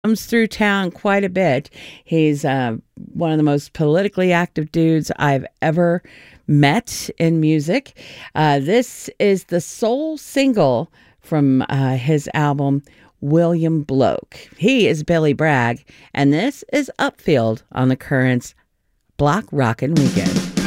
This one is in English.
Comes through town quite a bit. He's one of the most politically active dudes I've ever met in music. This is the sole single from his album, William Bloke. He is Billy Bragg, and this is Upfield on the Currents Block Rockin' Weekend.